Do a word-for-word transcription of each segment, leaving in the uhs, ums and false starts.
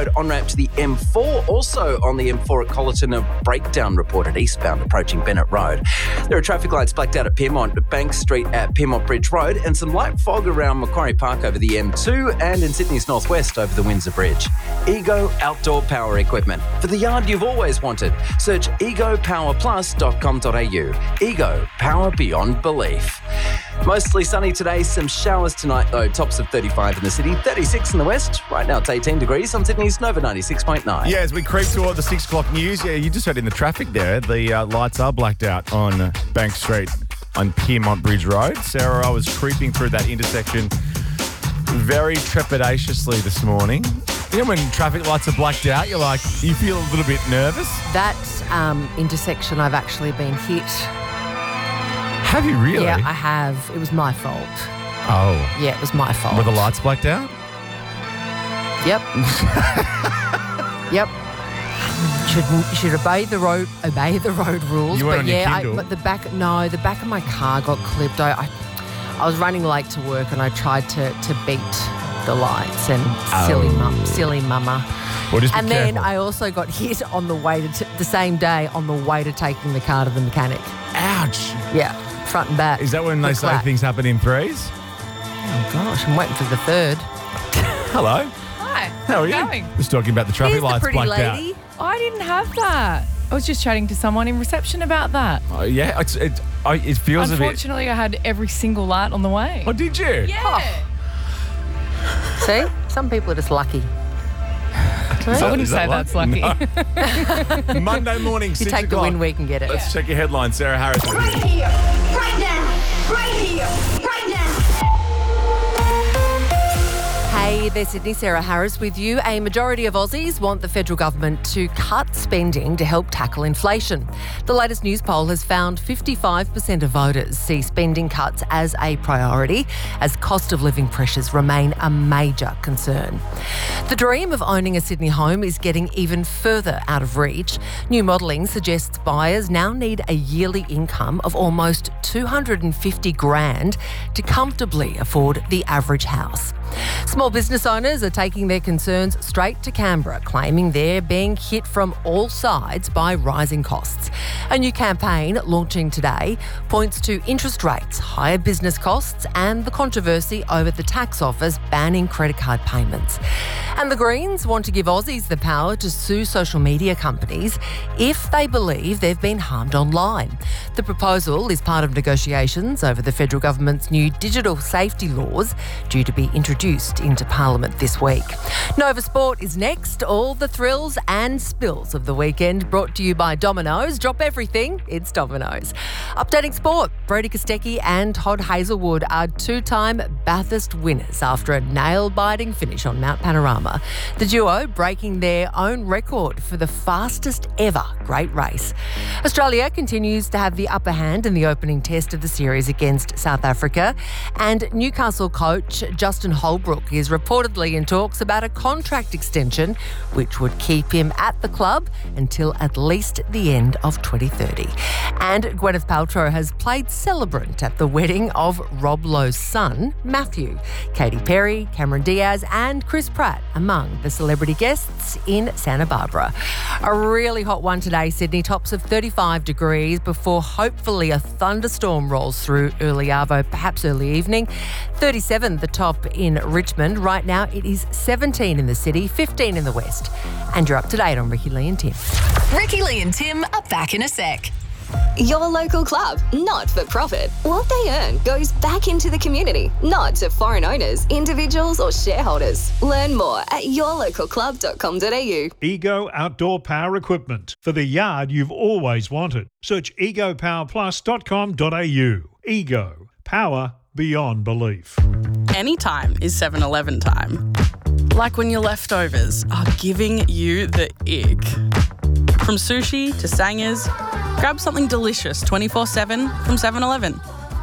Road on-ramp to the M four. Also on the M four at Collerton, a breakdown reported eastbound approaching Bennett Road. There are traffic lights blacked out at Pyrmont, Bank Street at Pyrmont Bridge Road, and some light fog around Macquarie Park over the M two and in Sydney's northwest over the Windsor Bridge. Ego Outdoor Power Equipment. For the yard you've always wanted, search ego power plus dot com dot a u. Ego, power beyond belief. Mostly sunny today, some showers tonight though, tops of thirty-five in the city, thirty-six in the west. Right now it's eighteen degrees on Sydney's Nova ninety-six point nine. Yeah, as we creep toward the six o'clock news, yeah, you just heard in the traffic there, the uh, lights are blacked out on Bank Street on Pyrmont Bridge Road. Sarah, I was creeping through that intersection very trepidatiously this morning. You know when traffic lights are blacked out, you're like, you feel a little bit nervous? That um, intersection I've actually been hit. Have you really? Yeah, I have. It was my fault. Oh. Yeah, it was my fault. Were the lights blacked out? Yep. Yep. Should you should obey the road obey the road rules. You weren't but on your yeah, I, Kindle. but the back no, the back of my car got clipped. I, I I was running late to work and I tried to to beat the lights and Oh. silly mum, silly mama. Well, just be And then careful. I also got hit on the way to t- the same day on the way to taking the car to the mechanic. Ouch. Yeah, front and back. Is that when they Look say flat. things happen in threes? Oh gosh, I'm waiting for the third. Hello. Hi. How are you? Going? Just talking about the traffic Here's the lights pretty blacked lady. out. I didn't have that. I was just chatting to someone in reception about that. Oh, yeah, it's, it, I, it feels a bit... Unfortunately, I had every single light on the way. Oh, did you? Yeah. See, some people are just lucky. I wouldn't Is say that that's luck? lucky. No. Monday morning, You six take the o'clock. win week and get it. Let's check your headlines. Sarah Harris is Right here. here, right now, right here, right now. Hey, there's Sydney, Sarah Harris with you. A majority of Aussies want the federal government to cut spending to help tackle inflation. The latest news poll has found fifty-five percent of voters see spending cuts as a priority, as cost of living pressures remain a major concern. The dream of owning a Sydney home is getting even further out of reach. New modelling suggests buyers now need a yearly income of almost two hundred fifty grand to comfortably afford the average house. Small business owners are taking their concerns straight to Canberra, claiming they're being hit from all sides by rising costs. A new campaign launching today points to interest rates, higher business costs, and the controversy over the tax office banning credit card payments. And the Greens want to give Aussies the power to sue social media companies if they believe they've been harmed online. The proposal is part of negotiations over the federal government's new digital safety laws, due to be introduced into Parliament this week. Nova Sport is next. All the thrills and spills of the weekend brought to you by Domino's. Drop everything, it's Domino's. Updating sport, Brodie Kostecki and Todd Hazelwood are two-time Bathurst winners after a nail-biting finish on Mount Panorama. The duo breaking their own record for the fastest ever great race. Australia continues to have the upper hand in the opening test of the series against South Africa, and Newcastle coach Justin Holbrook is reportedly in talks about a contract extension which would keep him at the club until at least the end of twenty thirty. And Gwyneth Paltrow has played celebrant at the wedding of Rob Lowe's son, Matthew. Katy Perry, Cameron Diaz and Chris Pratt among the celebrity guests in Santa Barbara. A really hot one today, Sydney, tops of thirty-five degrees before hopefully a thunderstorm rolls through early arvo, perhaps early evening. thirty-seven the top in Richmond. Right now it is seventeen in the city, fifteen in the west. And you're up to date on Ricky Lee and Tim. Ricky Lee and Tim are back in a sec. Your local club, not for profit. What they earn goes back into the community, not to foreign owners, individuals or shareholders. Learn more at your local club dot com dot a u. Ego Outdoor Power Equipment, for the yard you've always wanted. Search ego power plus dot com dot a u. Ego, power beyond belief. Anytime is seven eleven time. Like when your leftovers are giving you the ick. From sushi to sangers, grab something delicious twenty-four seven from seven eleven.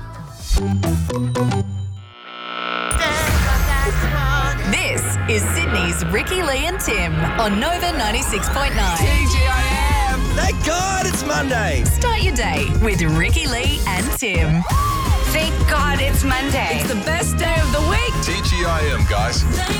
This is Sydney's Ricky Lee and Tim on Nova ninety-six point nine. T G I M! Thank God it's Monday! Start your day with Ricky Lee and Tim. Thank God it's Monday. It's the best day of the week. T G I M, guys.